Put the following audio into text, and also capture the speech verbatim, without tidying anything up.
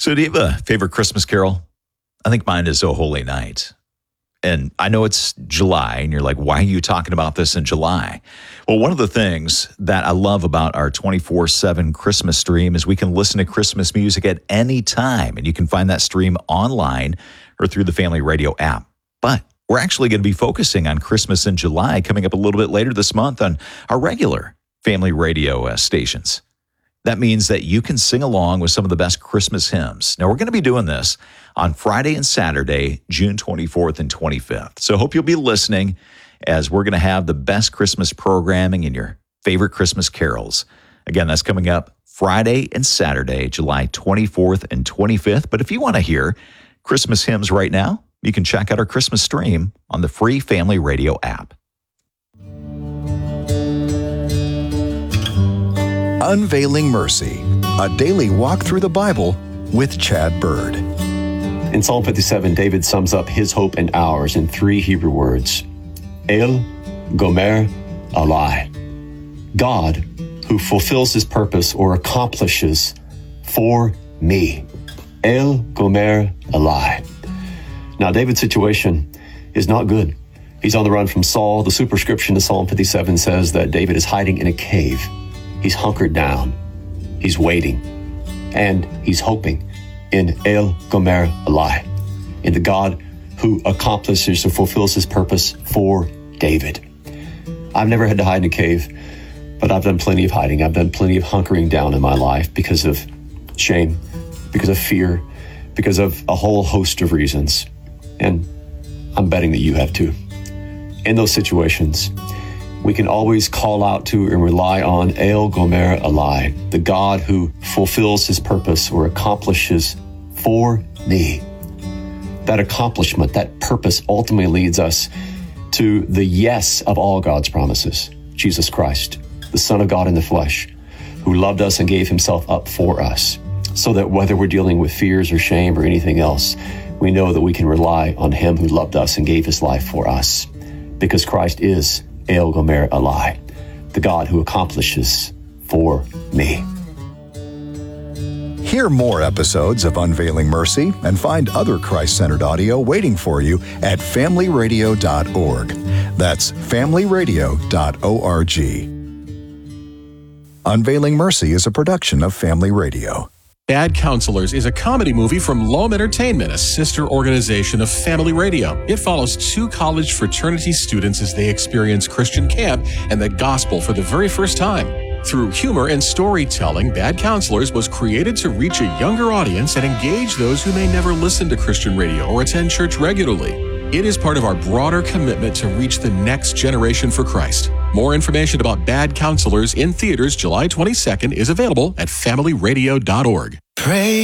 So do you have a favorite Christmas carol? I think mine is O Holy Night. And I know it's July, and you're like, why are you talking about this in July? Well, one of the things that I love about our twenty-four seven Christmas stream is we can listen to Christmas music at any time, and you can find that stream online or through the Family Radio app. But we're actually going to be focusing on Christmas in July coming up a little bit later this month on our regular Family Radio uh, stations. That means that you can sing along with some of the best Christmas hymns. Now, we're going to be doing this on Friday and Saturday, June twenty-fourth and twenty-fifth. So I hope you'll be listening as we're going to have the best Christmas programming and your favorite Christmas carols. Again, that's coming up Friday and Saturday, July twenty-fourth and twenty-fifth. But if you want to hear Christmas hymns right now, you can check out our Christmas stream on the free Family Radio app. Unveiling Mercy, a daily walk through the Bible with Chad Bird. In Psalm fifty-seven, David sums up his hope and ours in three Hebrew words. El, Gomer, Alai. God who fulfills his purpose or accomplishes for me. El, Gomer, Alai. Now, David's situation is not good. He's on the run from Saul. The superscription to Psalm fifty-seven says that David is hiding in a cave. He's hunkered down. He's waiting. And he's hoping in El Gomer Alai, in the God who accomplishes or fulfills his purpose for David. I've never had to hide in a cave, but I've done plenty of hiding. I've done plenty of hunkering down in my life because of shame, because of fear, because of a whole host of reasons. And I'm betting that you have too. In those situations, we can always call out to and rely on El Gomer Alai, the God who fulfills his purpose or accomplishes for me. That accomplishment, that purpose ultimately leads us to the yes of all God's promises, Jesus Christ, the Son of God in the flesh, who loved us and gave himself up for us, so that whether we're dealing with fears or shame or anything else, we know that we can rely on him who loved us and gave his life for us, because Christ is El Gomer Alai, the God who accomplishes for me. Hear more episodes of Unveiling Mercy and find other Christ-centered audio waiting for you at family radio dot org. That's family radio dot org. Unveiling Mercy is a production of Family Radio. Bad Counselors is a comedy movie from Loam Entertainment, a sister organization of Family Radio. It follows two college fraternity students as they experience Christian camp and the gospel for the very first time. Through humor and storytelling, Bad Counselors was created to reach a younger audience and engage those who may never listen to Christian radio or attend church regularly. It is part of our broader commitment to reach the next generation for Christ. More information about Bad Counselors in theaters July twenty-second is available at family radio dot org. Pray.